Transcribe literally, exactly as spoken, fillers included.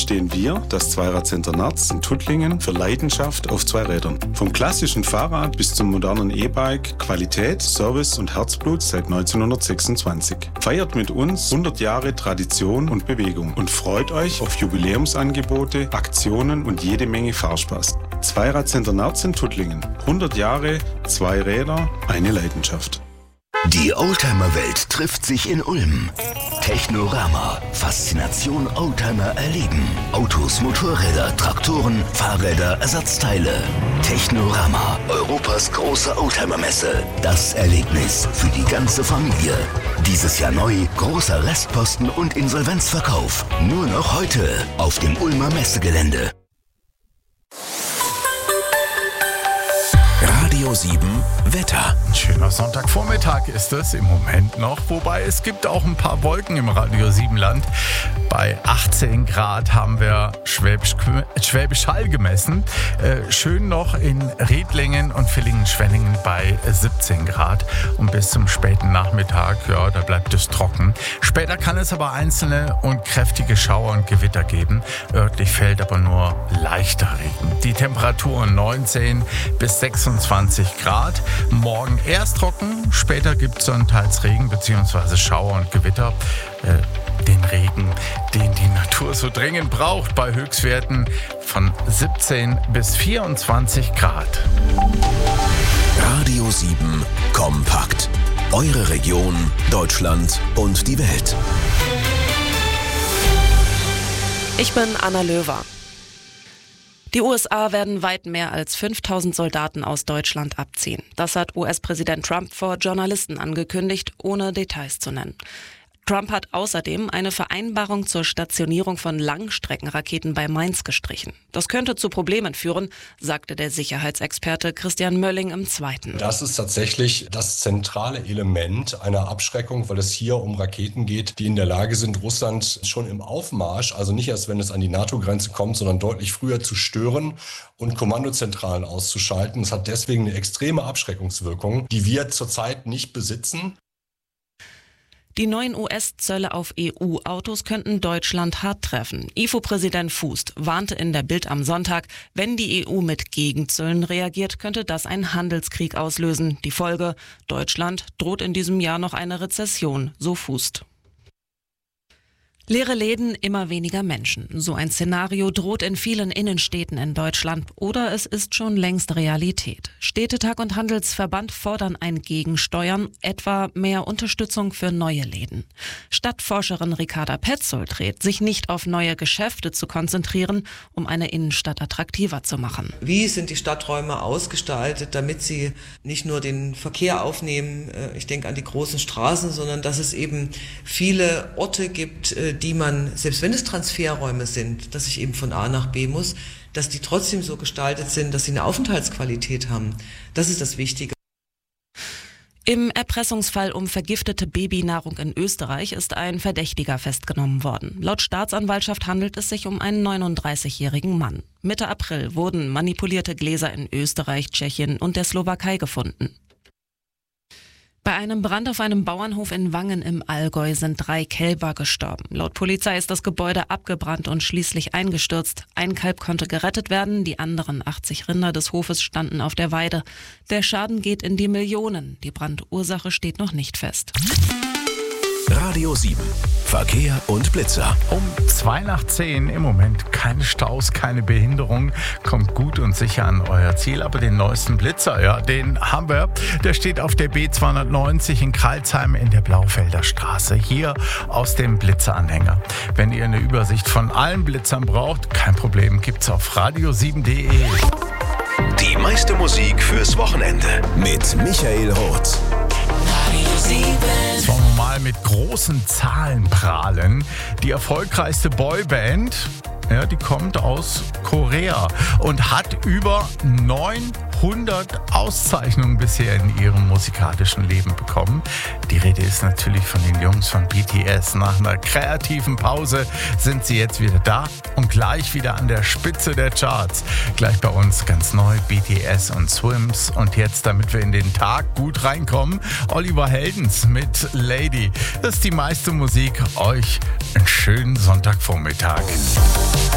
stehen wir, das Zweirad-Center Narz in Tuttlingen, für Leidenschaft auf zwei Rädern. Vom klassischen Fahrrad bis zum modernen E-Bike, Qualität, Service und Herzblut seit neunzehnhundertsechsundzwanzig. Feiert mit uns hundert Jahre Tradition und Bewegung und freut euch auf Jubiläumsangebote, Aktionen und jede Menge Fahrspaß. Zweirad-Center Narz in Tuttlingen. hundert Jahre, zwei Räder, eine Leidenschaft. Die Oldtimer-Welt trifft sich in Ulm. Technorama. Faszination Oldtimer erleben. Autos, Motorräder, Traktoren, Fahrräder, Ersatzteile. Technorama. Europas große Oldtimer-Messe. Das Erlebnis für die ganze Familie. Dieses Jahr neu, großer Restposten und Insolvenzverkauf. Nur noch heute auf dem Ulmer Messegelände. Radio sieben Wetter. Ein schöner Sonntagvormittag ist es im Moment noch, wobei es gibt auch ein paar Wolken im Radio sieben Land. Bei achtzehn Grad haben wir Schwäbisch, Schwäbisch Hall gemessen. Äh, schön noch in Redlingen und Villingen-Schwenningen bei siebzehn Grad. Und bis zum späten Nachmittag, ja, da bleibt es trocken. Später kann es aber einzelne und kräftige Schauer und Gewitter geben. Örtlich fällt aber nur leichter Regen. Die Temperaturen neunzehn bis sechsundzwanzig Grad. Morgen erst trocken, später gibt es dann teils Regen bzw. Schauer und Gewitter. Äh, den Regen, den die Natur so dringend braucht, bei Höchstwerten von siebzehn bis vierundzwanzig Grad. Radio sieben Kompakt. Eure Region, Deutschland und die Welt. Ich bin Anna Löwer. Die U S A werden weit mehr als fünftausend Soldaten aus Deutschland abziehen. Das hat U S-Präsident Trump vor Journalisten angekündigt, ohne Details zu nennen. Trump hat außerdem eine Vereinbarung zur Stationierung von Langstreckenraketen bei Mainz gestrichen. Das könnte zu Problemen führen, sagte der Sicherheitsexperte Christian Mölling im Zweiten. Das ist tatsächlich das zentrale Element einer Abschreckung, weil es hier um Raketen geht, die in der Lage sind, Russland schon im Aufmarsch, also nicht erst wenn es an die NATO-Grenze kommt, sondern deutlich früher zu stören und Kommandozentralen auszuschalten. Es hat deswegen eine extreme Abschreckungswirkung, die wir zurzeit nicht besitzen. Die neuen U S-Zölle auf E U-Autos könnten Deutschland hart treffen. I F O-Präsident Fußt warnte in der Bild am Sonntag, wenn die E U mit Gegenzöllen reagiert, könnte das einen Handelskrieg auslösen. Die Folge: Deutschland droht in diesem Jahr noch eine Rezession, so Fußt. Leere Läden, immer weniger Menschen. So ein Szenario droht in vielen Innenstädten in Deutschland oder es ist schon längst Realität. Städtetag und Handelsverband fordern ein Gegensteuern, etwa mehr Unterstützung für neue Läden. Stadtforscherin Ricarda Petzold rät, sich nicht auf neue Geschäfte zu konzentrieren, um eine Innenstadt attraktiver zu machen. Wie sind die Stadträume ausgestaltet, damit sie nicht nur den Verkehr aufnehmen, ich denke an die großen Straßen, sondern dass es eben viele Orte gibt, die man, selbst wenn es Transferräume sind, dass ich eben von A nach B muss, dass die trotzdem so gestaltet sind, dass sie eine Aufenthaltsqualität haben. Das ist das Wichtige. Im Erpressungsfall um vergiftete Babynahrung in Österreich ist ein Verdächtiger festgenommen worden. Laut Staatsanwaltschaft handelt es sich um einen neununddreißigjährigen Mann. Mitte April wurden manipulierte Gläser in Österreich, Tschechien und der Slowakei gefunden. Bei einem Brand auf einem Bauernhof in Wangen im Allgäu sind drei Kälber gestorben. Laut Polizei ist das Gebäude abgebrannt und schließlich eingestürzt. Ein Kalb konnte gerettet werden, die anderen achtzig Rinder des Hofes standen auf der Weide. Der Schaden geht in die Millionen. Die Brandursache steht noch nicht fest. Radio sieben. Verkehr und Blitzer. Um zwei nach zehn im Moment keine Staus, keine Behinderung. Kommt gut und sicher an euer Ziel. Aber den neuesten Blitzer, ja, den haben wir. Der steht auf der B zweihundertneunzig in Kralsheim in der Blaufelder Straße. Hier aus dem Blitzeranhänger. Wenn ihr eine Übersicht von allen Blitzern braucht, kein Problem, gibt's auf radio sieben punkt de. Die meiste Musik fürs Wochenende mit Michael Roth. Jetzt wollen wir mal mit großen Zahlen prahlen. Die erfolgreichste Boyband, ja, die kommt aus Korea und hat über neunhundert Auszeichnungen bisher in ihrem musikalischen Leben bekommen. Die Rede ist natürlich von den Jungs von B T S. Nach einer kreativen Pause sind sie jetzt wieder da und gleich wieder an der Spitze der Charts. Gleich bei uns ganz neu B T S und Swims. Und jetzt, damit wir in den Tag gut reinkommen, Oliver Heldens mit Lady. Das ist die meiste Musik. Euch einen schönen Sonntagvormittag.